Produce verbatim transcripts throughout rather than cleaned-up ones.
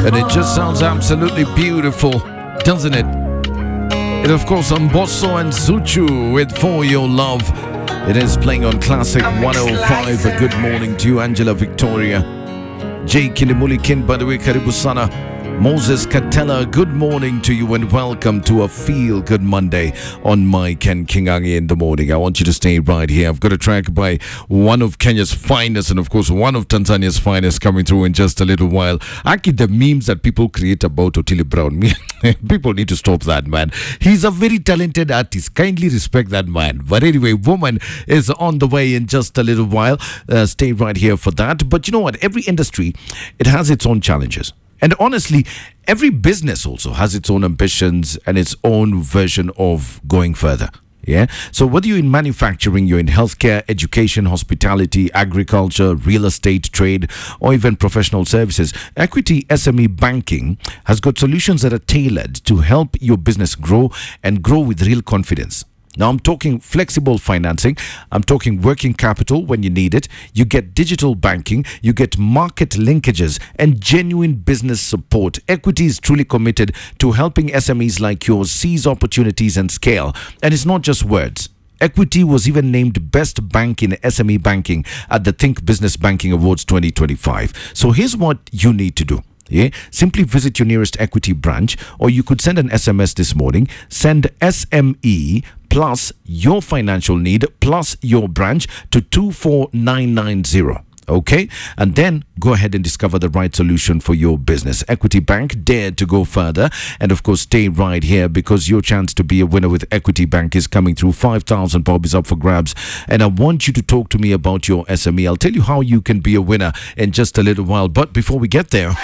And it just sounds absolutely beautiful, doesn't it? And of course, Mbosso and Zuchu with For Your Love. It is playing on Classic one oh five. A good morning to you, Angela Victoria. Jay Kilimuli Kin, by the way, karibu sana. Moses Katela, good morning to you and welcome to a Feel Good Monday on my Ken Kingangi in the morning. I want you to stay right here. I've got a track by one of Kenya's finest and of course one of Tanzania's finest coming through in just a little while. Aki, the memes that people create about Otile Brown, people need to stop that, man. He's a very talented artist. Kindly respect that man. But anyway, Woman is on the way in just a little while. Uh, stay right here for that. But you know what? Every industry, it has its own challenges. And honestly, every business also has its own ambitions and its own version of going further. Yeah. So whether you're in manufacturing, you're in healthcare, education, hospitality, agriculture, real estate, trade, or even professional services, Equity S M E Banking has got solutions that are tailored to help your business grow and grow with real confidence. Now, I'm talking flexible financing. I'm talking working capital when you need it. You get digital banking. You get market linkages and genuine business support. Equity is truly committed to helping S M Es like yours seize opportunities and scale. And it's not just words. Equity was even named Best Bank in S M E Banking at the Think Business Banking Awards twenty twenty-five. So here's what you need to do. Yeah, simply visit your nearest Equity branch, or you could send an S M S this morning. Send S M E plus your financial need plus your branch to two four nine nine zero. Okay, and then go ahead and discover the right solution for your business. Equity Bank dared to go further, and of course stay right here because your chance to be a winner with Equity Bank is coming through. Five thousand bob is up for grabs, and I want you to talk to me about your S M E. I'll tell you how you can be a winner in just a little while, but before we get there,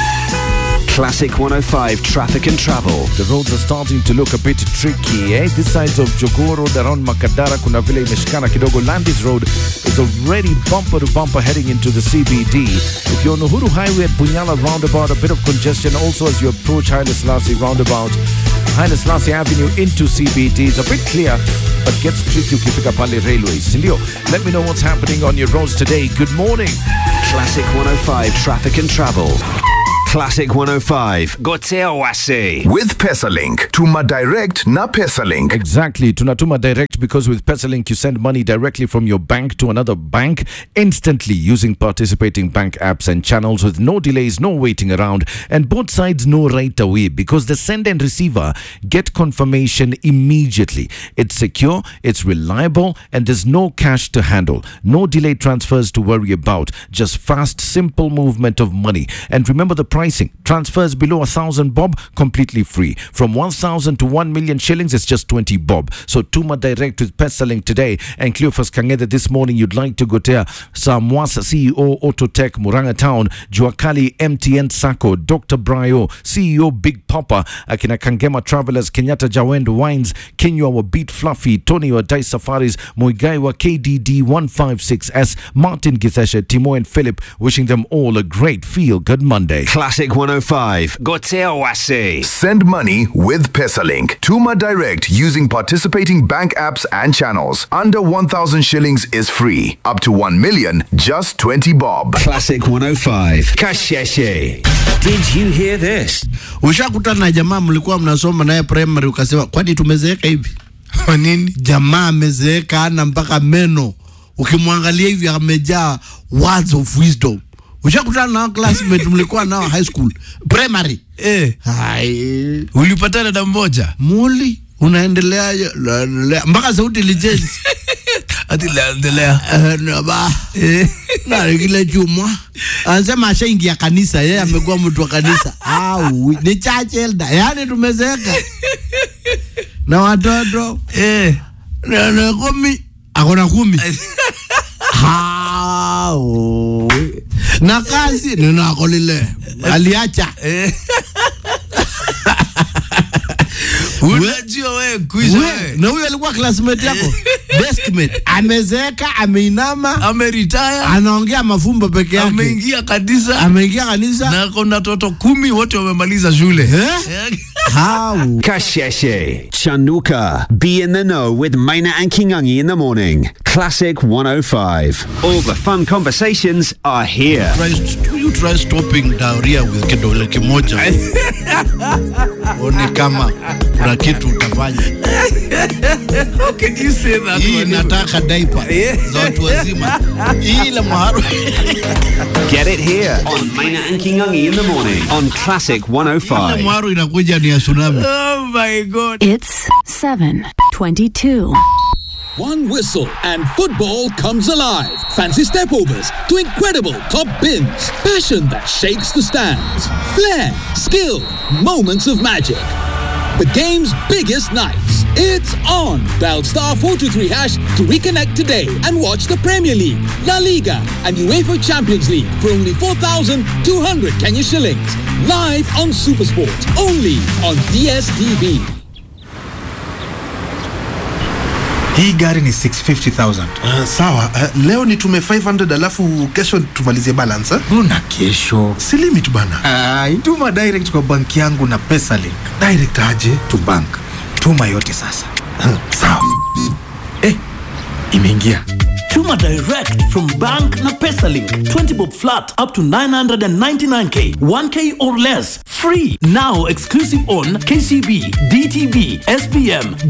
Classic one oh five traffic and travel. The roads are starting to look a bit tricky, eh? This side of Jogoo Road around Makadara, kuna vile imeshikana kidogo. Landis Road is already bumper to bumper heading into the C B D. If you're on Uhuru Highway at Bunyala roundabout, a bit of congestion also as you approach Haile Selassie roundabout. Haile Selassie Avenue into C B D is a bit clear, but gets tricky ukifika pale railways. Sindio, let me know what's happening on your roads today. Good morning. Classic one oh five traffic and travel. Classic one oh five. Gotea Wase. With PesaLink. Tuma Direct na PesaLink. Exactly. Tunatuma Direct because with PesaLink you send money directly from your bank to another bank instantly using participating bank apps and channels with no delays, no waiting around, and both sides know right away because the send and receiver get confirmation immediately. It's secure, it's reliable, and there's no cash to handle. No delayed transfers to worry about. Just fast, simple movement of money. And remember the price. Pricing. Transfers below a thousand bob, completely free. From one thousand to one million shillings, it's just twenty bob. So Tuma Direct with PesaLink today. And Cleophas Kangeda this morning, you'd like to go there. Samwasa C E O Autotech Muranga Town, Juakali M T N Sacco, Doctor Brayo, C E O Big Papa, Akina Kangema Travelers, Kenyatta Jawend Wines, Kinywa wa Beat Fluffy, Tony wa Dice Safaris, Muigai wa K D D one five six S, Martin Githesha, Timo and Philip, wishing them all a great Feel Good Monday. Classic one oh five. Gotea Wase. Send money with PesaLink. Tuma Direct using participating bank apps and channels. Under one thousand shillings is free. Up to one million, just twenty bob. Classic one oh five. Kasheshe. Did you hear this? Ushakutana na jamaa mlikuwa mnasoma naye primary ukasema kwani tumezeeka hivi? Kwa nini? Jamaa amezeeka ana mpaka meno. Ukimwangalia hivi amejaa words of wisdom. Ushakutana na classmate mlikuwa nao high school, primary. Eh. Hai. Ulipatana na mmoja? Muli, unaendelea mpaka sauti lijenzi. Ati laendelea. Eh, na ba. Eh. Na kile chuma. Anasema ashaingia kanisa, yeye amekuwa mtu wa kanisa. Au, ni church elder. Yaani tumezeeka. Na watoto. Eh. Na na kumi. Akona kumi. Hao. Na kazi nina akolile. Aliacha. Unajua wewe kuisha wewe. Na huyo alikuwa classmate yako. Deskmate. Amezeeka, ameinama, ameretire, anaongea mafumbo peke yake. Ameingia kanisa. Ameingia kanisa. Na kuna watoto kumi wote wamemaliza shule. Eh? How? Kasheshe, Chanuka. Be in the know with Maina and Kingangi in the morning. Classic one oh five. All the fun conversations are here. Try, you try stopping diarrhea with kidole kimoja. One kama kuna kitu utafanya. How can you say that? Hii nataka diaper za watu wazima. Hii la maharu. Get it here on Maina and Kingangi in the morning on Classic one oh Ile five. maharu inakuja ni ya tsunami. Oh my God. It's seven twenty-two. One whistle and football comes alive. Fancy stepovers to incredible top bins. Passion that shakes the stands. Flair, skill, moments of magic. The game's biggest nights. It's on. Dial star four two three hash to reconnect today and watch the Premier League, La Liga and UEFA Champions League for only four thousand two hundred Kenya shillings. Live on Supersport. Only on D S T V. Hii gari ni six hundred fifty thousand. Uh, sawa, uh, leo nitume five hundred alafu kesho tumalizie balance. Una kesho. Si limit bana. Ah, ituma direct kwa banki yangu na PesaLink. Direct aje? To bank. Tuma yote sasa. Uh, sawa. Eh, imeingia. Tuma direct from bank na PesaLink. twenty bob flat up to nine hundred ninety-nine K. one K or less. Free. Now exclusive on K C B, D T B, S B M,